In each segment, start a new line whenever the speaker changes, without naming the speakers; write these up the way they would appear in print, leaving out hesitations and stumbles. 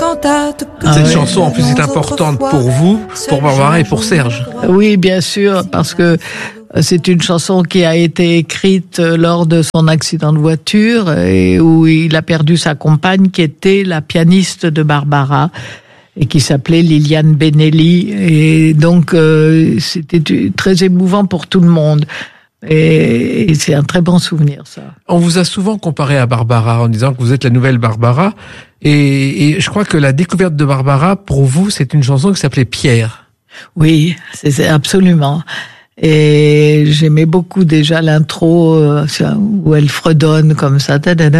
Cette chanson, en plus, est importante pour vous, pour Barbara et pour Serge.
Oui, bien sûr, parce que c'est une chanson qui a été écrite lors de son accident de voiture et où il a perdu sa compagne qui était la pianiste de Barbara et qui s'appelait Liliane Benelli. Et donc, c'était très émouvant pour tout le monde. Et c'est un très bon souvenir, ça.
On vous a souvent comparé à Barbara en disant que vous êtes la nouvelle Barbara. Et je crois que la découverte de Barbara, pour vous, c'est une chanson qui s'appelait Pierre.
Oui, c'est absolument. Et j'aimais beaucoup déjà l'intro où elle fredonne comme ça.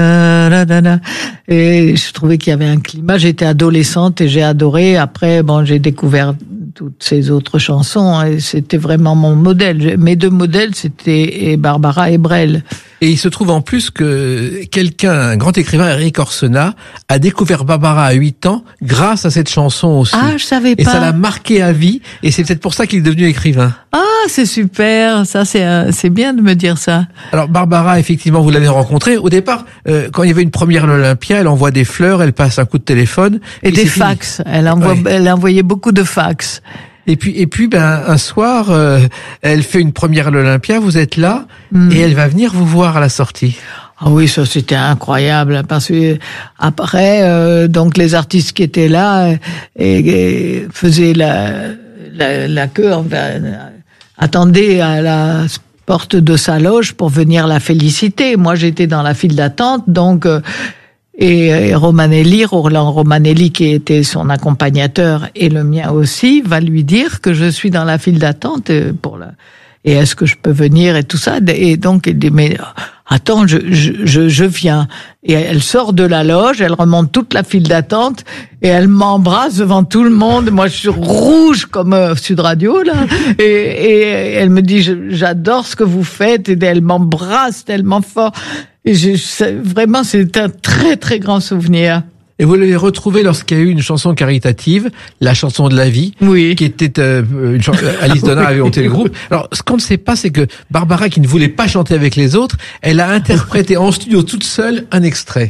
Et je trouvais qu'il y avait un climat. J'étais adolescente et j'ai adoré. Après, j'ai découvert toutes ces autres chansons et c'était vraiment mon modèle. Mes deux modèles, c'était Barbara et Brel.
Et il se trouve en plus que un grand écrivain, Eric Orsena, a découvert Barbara à 8 ans grâce à cette chanson aussi.
Ah, je savais pas.
Et ça l'a marqué à vie, et c'est peut-être pour ça qu'il est devenu écrivain.
Ah, c'est super. Ça, c'est bien de me dire ça.
Alors, Barbara, effectivement, vous l'avez rencontrée. Au départ, quand il y avait une première à l'Olympia, elle envoie des fleurs, elle passe un coup de téléphone.
Et des fax. Elle envoyait beaucoup de fax.
Et puis, un soir, elle fait une première à l'Olympia, vous êtes là, et elle va venir vous voir à la sortie.
Ah oui, ça c'était incroyable, parce que après, donc les artistes qui étaient là et faisaient la queue, attendaient à la porte de sa loge pour venir la féliciter. Moi, j'étais dans la file d'attente, donc. Et Roland Romanelli, qui était son accompagnateur et le mien aussi, va lui dire que je suis dans la file d'attente et est-ce que je peux venir et tout ça. Et donc, il dit, mais attends, je viens. Et elle sort de la loge, elle remonte toute la file d'attente et elle m'embrasse devant tout le monde. Moi, je suis rouge comme Sud Radio, là. Et elle me dit, j'adore ce que vous faites. Et elle m'embrasse tellement fort. Et vraiment, c'est un très, très grand souvenir.
Et vous l'avez retrouvé lorsqu'il y a eu une chanson caritative, la chanson de la vie,
oui.
Qui était Alice Donna avait monté le groupe. Alors, ce qu'on ne sait pas, c'est que Barbara, qui ne voulait pas chanter avec les autres, elle a interprété en studio toute seule un extrait.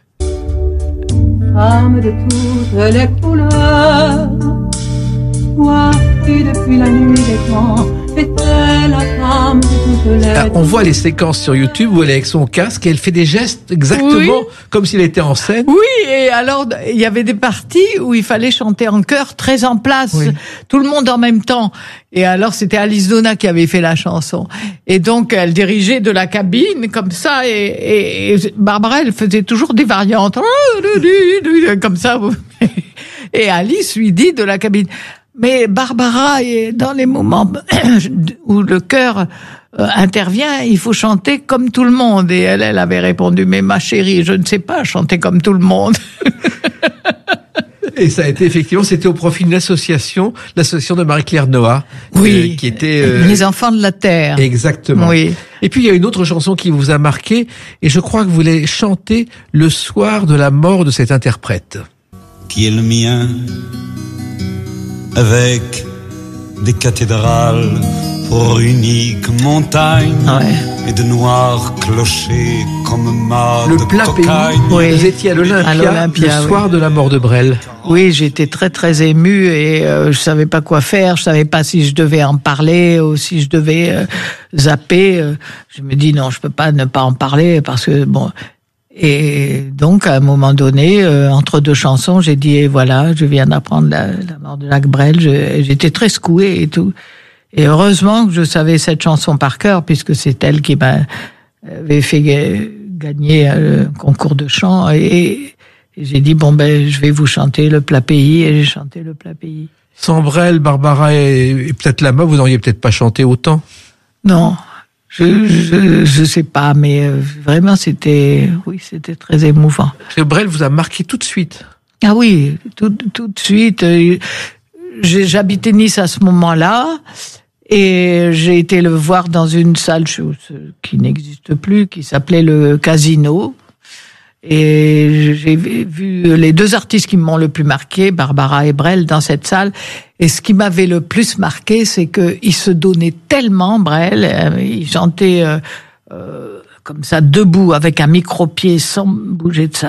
Femme de toutes les couleurs, toi qui depuis la nuit des temps était la femme de toutes les couleurs.
On voit les séquences sur YouTube où elle est avec son casque et elle fait des gestes exactement comme s'il était en scène.
Oui, et alors il y avait des parties où il fallait chanter en chœur très en place, tout le monde en même temps. Et alors c'était Alice Donna qui avait fait la chanson. Et donc elle dirigeait de la cabine comme ça et Barbara elle faisait toujours des variantes comme ça. Et Alice lui dit de la cabine. Mais Barbara, dans les moments où le chœur intervient, il faut chanter comme tout le monde. Et elle avait répondu, mais ma chérie, je ne sais pas chanter comme tout le monde.
Et ça a été effectivement, c'était au profit d'une l'association de Marie-Claire Noah.
Oui,
qui était
Les Enfants de la Terre.
Exactement.
Oui.
Et puis il y a une autre chanson qui vous a marqué, et je crois que vous l'avez chantée le soir de la mort de cet interprète.
Qui est le mien, avec des cathédrales pour unique montagne et de noirs clochers comme mâts de cocagne.
Oui. Vous étiez à l'Olympia le soir de la mort de Brel.
Oui, j'étais très très émue et je savais pas quoi faire. Je savais pas si je devais en parler ou si je devais zapper. Je me dis non, je peux pas ne pas en parler parce que bon. Et donc, à un moment donné, entre deux chansons, j'ai dit, et voilà, je viens d'apprendre la mort de Jacques Brel. J'étais très secouée et tout. Et heureusement que je savais cette chanson par cœur, puisque c'est elle qui m'avait fait gagner le concours de chant. Et j'ai dit, je vais vous chanter le plat pays. Et j'ai chanté le plat pays.
Sans Brel, Barbara et peut-être Lama, vous n'auriez peut-être pas chanté autant.
Non. Je sais pas, mais vraiment c'était très émouvant.
Parce que Brel vous a marqué tout de suite.
Ah oui, tout de suite. J'habitais Nice à ce moment-là et j'ai été le voir dans une salle qui n'existe plus, qui s'appelait le Casino. Et j'ai vu les deux artistes qui m'ont le plus marqué, Barbara et Brel, dans cette salle. Et ce qui m'avait le plus marqué, c'est qu'il se donnait tellement, Brel, il chantait comme ça, debout, avec un micro-pied, sans bouger de sa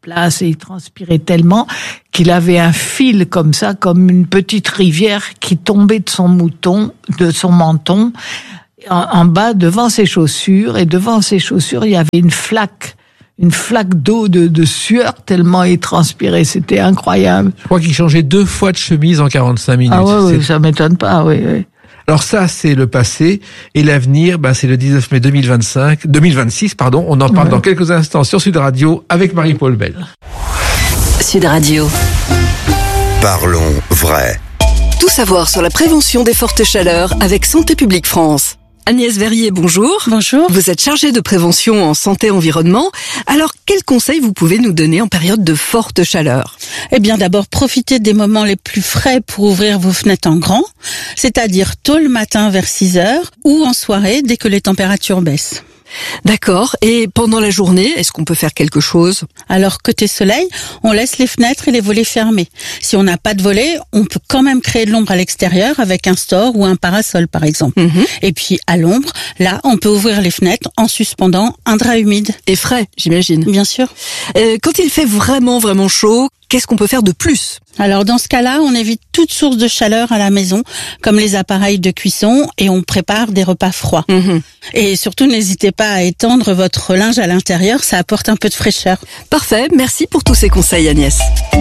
place et il transpirait tellement qu'il avait un fil comme ça, comme une petite rivière qui tombait de son menton, en bas devant ses chaussures. Et devant ses chaussures, il y avait une flaque d'eau de sueur tellement il transpirait. C'était incroyable.
Je crois qu'il changeait 2 fois de chemise en 45 minutes.
Ah oui, ça m'étonne pas, oui.
Alors ça, c'est le passé. Et l'avenir, c'est le 19 mai 2026, On en parle dans quelques instants sur Sud Radio avec Marie-Paul Bell.
Sud Radio.
Parlons vrai.
Tout savoir sur la prévention des fortes chaleurs avec Santé publique France. Agnès Verrier, bonjour.
Bonjour.
Vous êtes chargée de prévention en santé-environnement. Alors, quels conseils vous pouvez nous donner en période de forte chaleur ?
Eh bien, d'abord, profitez des moments les plus frais pour ouvrir vos fenêtres en grand, c'est-à-dire tôt le matin vers 6 heures ou en soirée dès que les températures baissent.
D'accord. Et pendant la journée, est-ce qu'on peut faire quelque chose ?
Alors, côté soleil, on laisse les fenêtres et les volets fermés. Si on n'a pas de volets, on peut quand même créer de l'ombre à l'extérieur avec un store ou un parasol, par exemple. Et puis, à l'ombre, là, on peut ouvrir les fenêtres en suspendant un drap humide.
Et frais, j'imagine.
Bien sûr.
Quand il fait vraiment, vraiment chaud, qu'est-ce qu'on peut faire de plus ?
Alors dans ce cas-là, on évite toute source de chaleur à la maison, comme les appareils de cuisson, et on prépare des repas froids. Et surtout, n'hésitez pas à étendre votre linge à l'intérieur, ça apporte un peu de fraîcheur.
Parfait, merci pour tous ces conseils Agnès.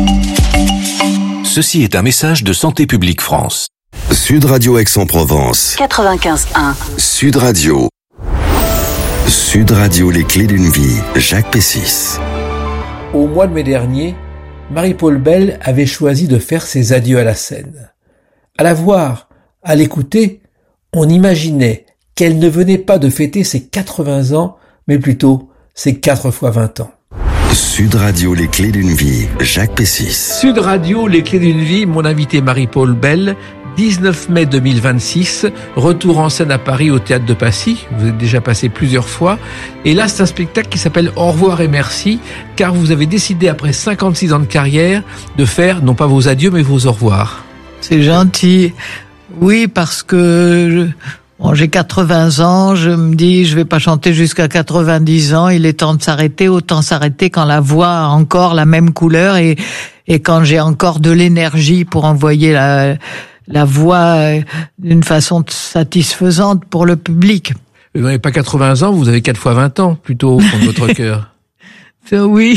Ceci est un message de Santé publique France.
Sud Radio Aix-en-Provence.
95.1.
Sud Radio. Sud Radio, les clés d'une vie. Jacques Pessis.
Au mois de mai dernier, Marie-Paul Bell avait choisi de faire ses adieux à la scène. À la voir, à l'écouter, on imaginait qu'elle ne venait pas de fêter ses 80 ans, mais plutôt ses 4 fois 20 ans.
Sud Radio, les clés d'une vie. Jacques Pessis.
Sud Radio, les clés d'une vie, mon invité Marie-Paul Bell, 19 mai 2026, retour en scène à Paris au Théâtre de Passy. Vous êtes déjà passé plusieurs fois. Et là, c'est un spectacle qui s'appelle Au revoir et merci, car vous avez décidé, après 56 ans de carrière, de faire, non pas vos adieux, mais vos au revoir.
C'est gentil. Oui, parce que j'ai 80 ans, je me dis, je vais pas chanter jusqu'à 90 ans, il est temps de s'arrêter, autant s'arrêter quand la voix a encore la même couleur et quand j'ai encore de l'énergie pour envoyer la voix d'une façon satisfaisante pour le public.
Vous n'avez pas 80 ans, vous avez 4 fois 20 ans, plutôt, au fond de votre cœur.
Oui,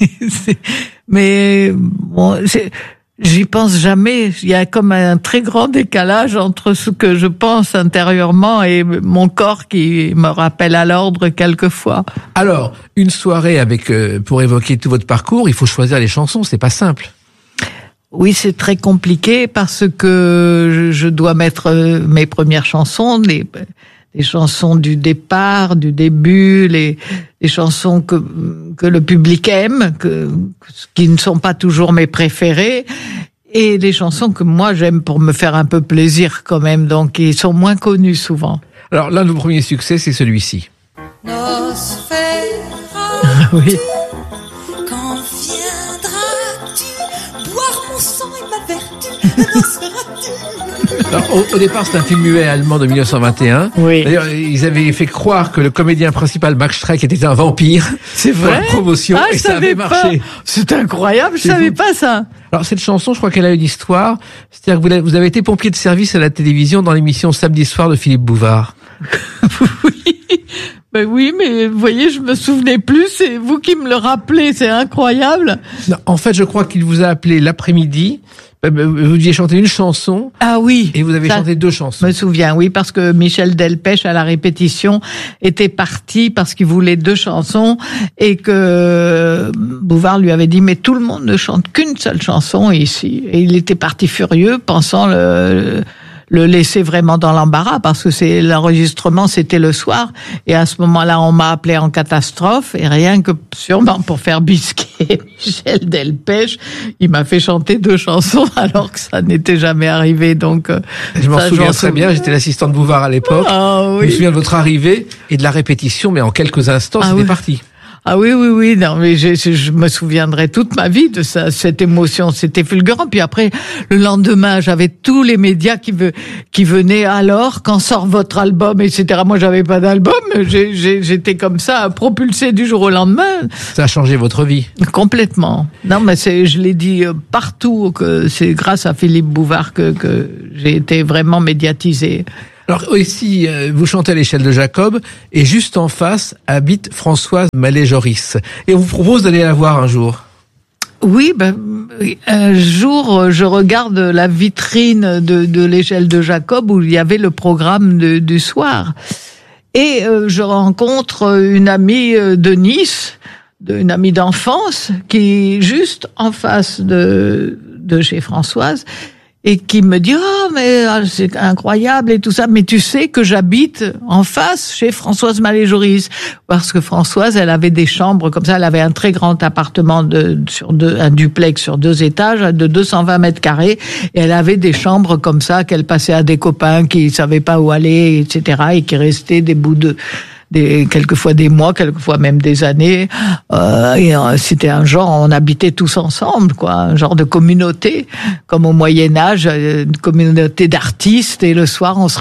mais bon, j'y pense jamais. Il y a comme un très grand décalage entre ce que je pense intérieurement et mon corps qui me rappelle à l'ordre quelquefois.
Alors, une soirée avec, pour évoquer tout votre parcours, il faut choisir les chansons, c'est pas simple.
Oui, c'est très compliqué parce que je dois mettre mes premières chansons, les chansons du départ, du début, les chansons que le public aime, qui ne sont pas toujours mes préférées, et les chansons que moi j'aime pour me faire un peu plaisir quand même, donc ils sont moins connus souvent.
Alors l'un de vos premiers succès, c'est celui-ci.
Oui.
Quand viendras-tu boire mon sang et ma vertu, danseras-tu?
Alors, au départ, c'est un film muet allemand de 1921.
Oui.
D'ailleurs, ils avaient fait croire que le comédien principal, Max Schreck, était un vampire.
C'est vrai.
Pour la promotion, et ça avait marché.
C'est incroyable, je savais pas ça.
Alors, cette chanson, je crois qu'elle a une histoire. C'est-à-dire que vous avez été pompier de service à la télévision dans l'émission Samedi soir de Philippe Bouvard.
Oui. Ben oui, mais vous voyez, je me souvenais plus, c'est vous qui me le rappelez, c'est incroyable.
Non, en fait, je crois qu'il vous a appelé l'après-midi. Vous deviez chanter une chanson.
Ah oui.
Et vous avez chanté 2 chansons.
Je me souviens, oui, parce que Michel Delpech, à la répétition, était parti parce qu'il voulait 2 chansons et que Bouvard lui avait dit, mais tout le monde ne chante qu'une seule chanson ici. Et il était parti furieux, pensant le laisser vraiment dans l'embarras parce que l'enregistrement c'était le soir et à ce moment-là on m'a appelé en catastrophe et rien que sûrement pour faire bisquer Michel Delpech, il m'a fait chanter 2 chansons alors que ça n'était jamais arrivé, donc
je m'en souviens très bien, j'étais l'assistant de Bouvard à l'époque.
Ah, oui.
Je me souviens de votre arrivée et de la répétition, mais en quelques instants c'était parti.
Ah oui, non, mais je me souviendrai toute ma vie de ça, cette émotion, c'était fulgurant. Puis après, le lendemain, j'avais tous les médias qui venaient. Alors, quand sort votre album, etc. Moi, j'avais pas d'album, j'étais comme ça, propulsée du jour au lendemain.
Ça a changé votre vie?
Complètement. Non, mais je l'ai dit partout, que c'est grâce à Philippe Bouvard que j'ai été vraiment médiatisée.
Alors ici, vous chantez à l'échelle de Jacob, et juste en face habite Françoise Mallet-Joris. Et on vous propose d'aller la voir un jour.
Oui, un jour, je regarde la vitrine de l'échelle de Jacob où il y avait le programme du soir. Et je rencontre une amie de Nice, une amie d'enfance, qui est juste en face de chez Françoise, et qui me dit « Oh, mais c'est incroyable et tout ça, mais tu sais que j'habite en face chez Françoise Mallet-Joris. » Parce que Françoise, elle avait des chambres comme ça, elle avait un très grand appartement un duplex sur 2 étages de 220 mètres carrés, et elle avait des chambres comme ça qu'elle passait à des copains qui savaient pas où aller, etc., et qui restaient des bouts quelquefois des mois, quelquefois même des années. C'était un genre, on habitait tous ensemble, quoi, un genre de communauté, comme au Moyen-Âge, une communauté d'artistes, et le soir on se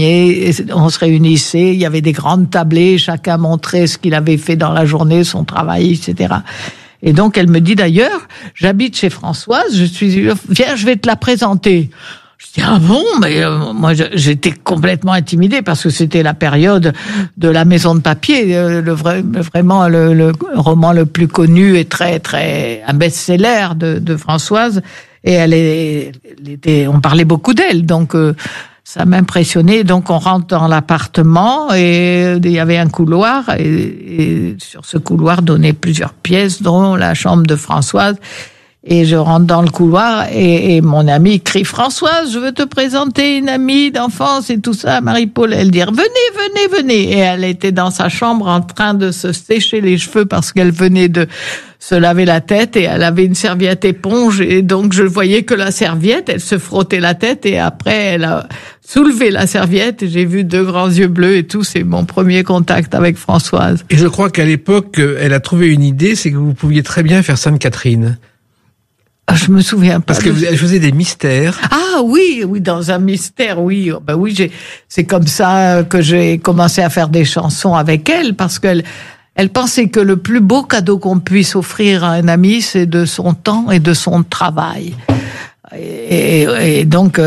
réunissait, il y avait des grandes tablées, chacun montrait ce qu'il avait fait dans la journée, son travail, etc. Et donc elle me dit d'ailleurs, j'habite chez Françoise, viens, je vais te la présenter. Je dis, ah bon, mais moi j'étais complètement intimidée parce que c'était la période de La Maison de Papier, vraiment le roman le plus connu et très très un best-seller de Françoise, et on parlait beaucoup d'elle, donc ça m'impressionnait. Donc on rentre dans l'appartement et il y avait un couloir, et sur ce couloir donnaient plusieurs pièces, dont la chambre de Françoise. Et je rentre dans le couloir et mon amie crie « Françoise, je veux te présenter une amie d'enfance et tout ça. » Marie-Paul, elle dit « Venez. » Et elle était dans sa chambre en train de se sécher les cheveux parce qu'elle venait de se laver la tête, et elle avait une serviette éponge, et donc je voyais que la serviette, elle se frottait la tête, et après elle a soulevé la serviette et j'ai vu 2 grands yeux bleus et tout. C'est mon premier contact avec Françoise.
Et je crois qu'à l'époque, elle a trouvé une idée, c'est que vous pouviez très bien faire Sainte-Catherine.
Je me souviens pas.
Parce qu'elle faisait des mystères.
Ah oui, dans un mystère, oui. Ben oui, c'est comme ça que j'ai commencé à faire des chansons avec elle, parce qu'elle pensait que le plus beau cadeau qu'on puisse offrir à un ami, c'est de son temps et de son travail. Et donc,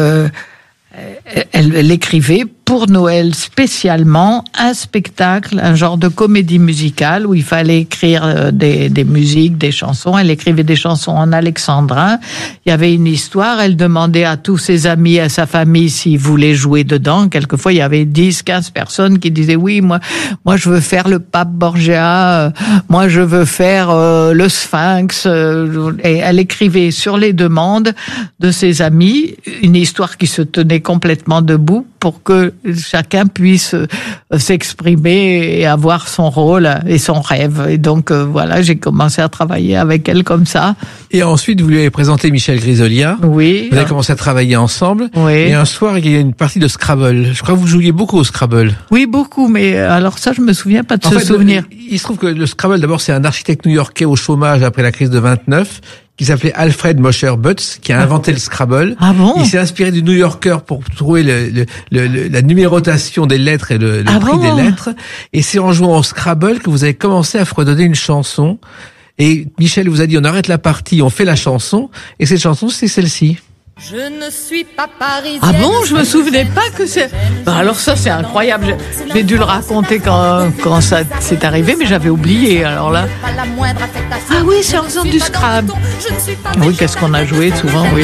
elle écrivait pour Noël spécialement un spectacle, un genre de comédie musicale où il fallait écrire des musiques, des chansons. Elle écrivait des chansons en alexandrin. Il y avait une histoire. Elle demandait à tous ses amis, à sa famille, s'ils voulaient jouer dedans. Quelquefois, il y avait 10, 15 personnes qui disaient oui, moi je veux faire le pape Borgia, moi je veux faire le Sphinx. Et elle écrivait sur les demandes de ses amis une histoire qui se tenait complètement debout pour que chacun puisse s'exprimer et avoir son rôle et son rêve. Et donc voilà, j'ai commencé à travailler avec elle comme ça.
Et ensuite, vous lui avez présenté Michel Grisolia.
Oui.
Vous avez commencé à travailler ensemble.
Oui.
Et un soir, il y a une partie de Scrabble. Je crois que vous jouiez beaucoup au Scrabble.
Oui, beaucoup, mais alors ça, je me souviens pas de ce souvenir.
Il se trouve que le Scrabble, d'abord, c'est un architecte new-yorkais au chômage après la crise de 29, qui s'appelait Alfred Mosher Butts, qui a inventé le Scrabble.
Ah bon?
Il s'est inspiré du New Yorker pour trouver la numérotation des lettres et le prix des lettres. Et c'est en jouant au Scrabble que vous avez commencé à fredonner une chanson. Et Michel vous a dit, on arrête la partie, on fait la chanson. Et cette chanson, c'est celle-ci.
Je ne suis pas parisienne.
Ah bon, je me souvenais pas que c'est... Alors ça, c'est incroyable. J'ai dû le raconter quand ça s'est arrivé, mais j'avais oublié, alors là. Ah oui, c'est en faisant du Scrabble. Oui, qu'est-ce qu'on a joué souvent, oui.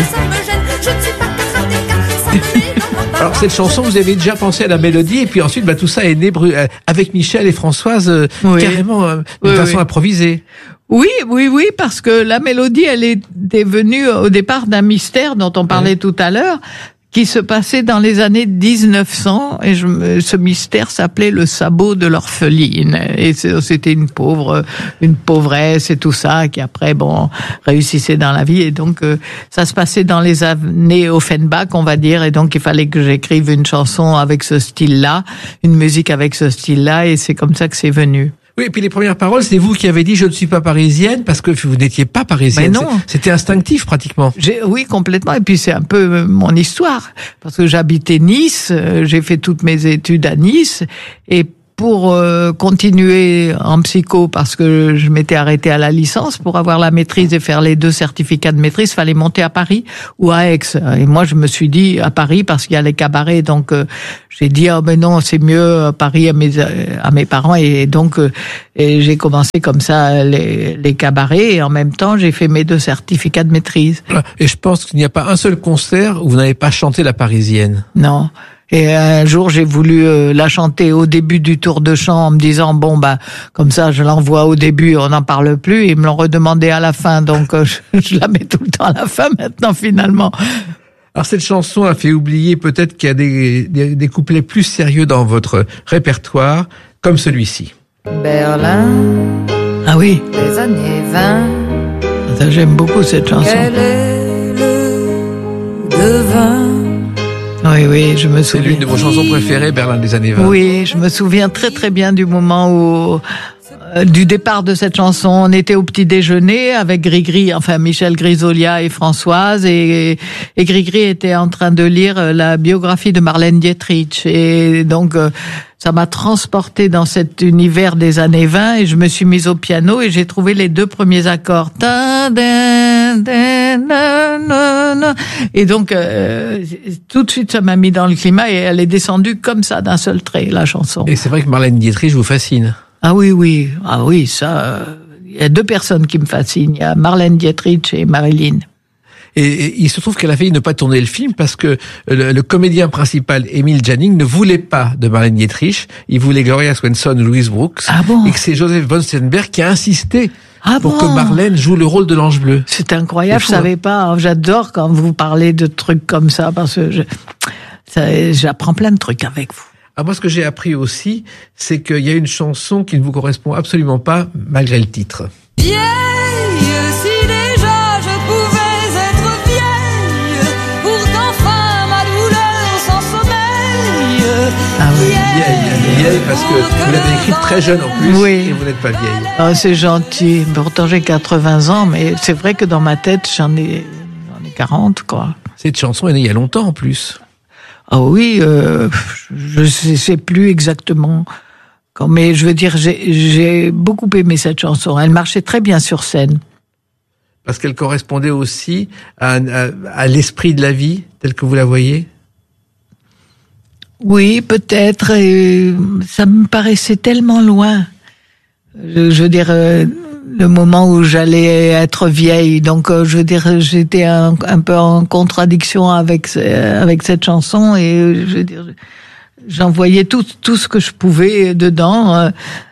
Alors cette chanson, vous avez déjà pensé à la mélodie, et puis ensuite, tout ça est né avec Michel et Françoise, carrément de façon improvisée.
Oui, parce que la mélodie, elle était venue au départ d'un mystère dont on parlait tout à l'heure, qui se passait dans les années 1900, et ce mystère s'appelait le sabot de l'orpheline. Et c'était une pauvresse et tout ça, qui après, réussissait dans la vie. Et donc, ça se passait dans les années Offenbach, on va dire, et donc il fallait que j'écrive une chanson avec ce style-là, une musique avec ce style-là, et c'est comme ça que c'est venu.
Oui, et puis les premières paroles, c'est vous qui avez dit « je ne suis pas parisienne » parce que vous n'étiez pas parisienne.
Mais non.
C'était instinctif pratiquement.
Oui, complètement. Et puis c'est un peu mon histoire. Parce que j'habitais Nice, j'ai fait toutes mes études à Nice. Et pour continuer en psycho, parce que je m'étais arrêtée à la licence, pour avoir la maîtrise et faire les 2 certificats de maîtrise, fallait monter à Paris ou à Aix. Et moi, je me suis dit à Paris parce qu'il y a les cabarets. Donc, j'ai dit, ben non, c'est mieux à Paris à mes parents. Et donc, et j'ai commencé comme ça les cabarets. Et en même temps, j'ai fait mes 2 certificats de maîtrise.
Et je pense qu'il n'y a pas un seul concert où vous n'avez pas chanté la parisienne.
Non. Et un jour, j'ai voulu la chanter au début du tour de chant en me disant, bon, bah, comme ça, je l'envoie au début, on n'en parle plus. Et ils me l'ont redemandé à la fin, donc je la mets tout le temps à la fin maintenant, finalement.
Alors, cette chanson a fait oublier peut-être qu'il y a des couplets plus sérieux dans votre répertoire, comme celui-ci.
Berlin.
Ah oui.
Les années 20.
Ça, j'aime beaucoup cette chanson.
Quel est le devin?
Oui, je me souviens.
C'est l'une de vos chansons préférées, Berlin des années 20.
Oui, je me souviens très très bien du moment où du départ de cette chanson. On était au petit déjeuner avec Grigri, enfin Michel Grisolia et Françoise, et Grigri était en train de lire la biographie de Marlène Dietrich. Et donc, ça m'a transporté dans cet univers des années 20 et je me suis mise au piano et j'ai trouvé les 2 premiers accords. Et donc, tout de suite, ça m'a mis dans le climat et elle est descendue comme ça, d'un seul trait, la chanson.
Et c'est vrai que Marlène Dietrich vous fascine.
Ah oui, ça, il y a 2 personnes qui me fascinent. Il y a Marlène Dietrich et Marilyn.
Et il se trouve qu'elle a failli ne pas tourner le film parce que le comédien principal, Emile Janning, ne voulait pas de Marlène Dietrich. Il voulait Gloria Swanson ou Louise Brooks.
Ah bon?
Et que c'est Joseph von Sternberg qui a insisté pour que Marlène joue le rôle de l'Ange Bleu.
C'est incroyable, je savais pas. J'adore quand vous parlez de trucs comme ça parce que j'apprends plein de trucs avec vous.
Ah, moi, ce que j'ai appris aussi, c'est qu'il y a une chanson qui ne vous correspond absolument pas, malgré le titre.
Vieille, si déjà je pouvais être vieille, pour qu'enfin ma douleur s'en sommeille.
Ah oui,
vieille, parce que vous l'avez écrite très jeune en plus,
oui.
Et vous n'êtes pas vieille.
Ah, c'est gentil. Pourtant, j'ai 80 ans, mais c'est vrai que dans ma tête, j'en ai 40, quoi.
Cette chanson est née il y a longtemps en plus.
Ah oui, je sais plus exactement. Mais je veux dire, j'ai beaucoup aimé cette chanson. Elle marchait très bien sur scène.
Parce qu'elle correspondait aussi à l'esprit de la vie, tel que vous la voyez.
Oui, peut-être. Et ça me paraissait tellement loin. Je veux dire, le moment où j'allais être vieille. Donc, je veux dire, j'étais un peu en contradiction avec cette chanson et je veux dire, j'en voyais tout ce que je pouvais dedans.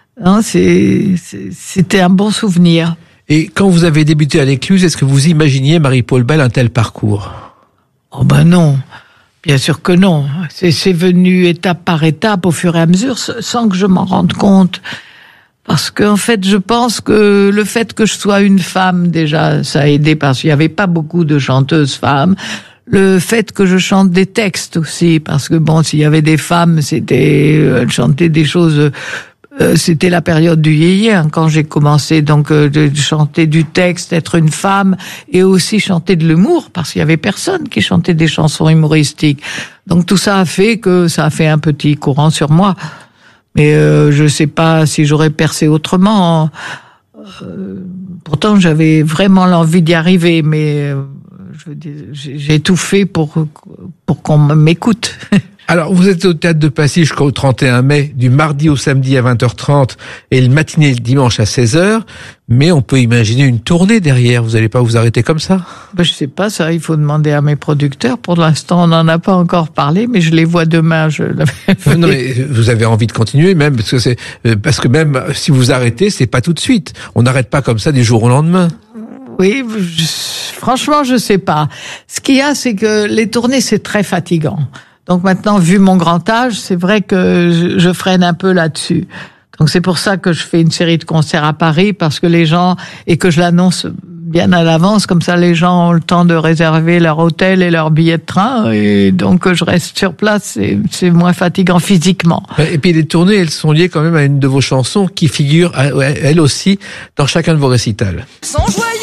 C'était un bon souvenir.
Et quand vous avez débuté à l'Écluse, est-ce que vous imaginiez, Marie-Paule Bell, un tel parcours?
Oh ben non. Bien sûr que non. C'est venu étape par étape, au fur et à mesure, sans que je m'en rende compte. Parce qu'en fait, je pense que le fait que je sois une femme, déjà, ça a aidé parce qu'il n'y avait pas beaucoup de chanteuses femmes. Le fait que je chante des textes aussi, parce que bon, s'il y avait des femmes, elles chantaient des choses. C'était la période du yéyé quand j'ai commencé, donc de chanter du texte, être une femme, et aussi chanter de l'humour, parce qu'il y avait personne qui chantait des chansons humoristiques. Donc tout ça a fait que ça a fait un petit courant sur moi. Mais je sais pas si j'aurais percé autrement. Pourtant, j'avais vraiment l'envie d'y arriver, mais je veux dire, j'ai tout fait pour qu'on m'écoute.
Alors, vous êtes au Théâtre de Passy jusqu'au 31 mai, du mardi au samedi à 20h30 et le matinée le dimanche à 16h. Mais on peut imaginer une tournée derrière. Vous n'allez pas vous arrêter comme ça?
Je sais pas ça. Il faut demander à mes producteurs. Pour l'instant, on n'en a pas encore parlé, mais je les vois demain.
Non, mais vous avez envie de continuer même parce que même si vous arrêtez, c'est pas tout de suite. On n'arrête pas comme ça du jour au lendemain.
Oui, franchement, je sais pas. Ce qu'il y a, c'est que les tournées, c'est très fatigant. Donc maintenant, vu mon grand âge, c'est vrai que je freine un peu là-dessus. Donc c'est pour ça que je fais une série de concerts à Paris, parce que les gens, et que je l'annonce bien à l'avance, comme ça les gens ont le temps de réserver leur hôtel et leur billet de train, et donc je reste sur place, et c'est moins fatigant physiquement.
Et puis les tournées, elles sont liées quand même à une de vos chansons qui figure, elle aussi, dans chacun de vos récitals.
Sans joie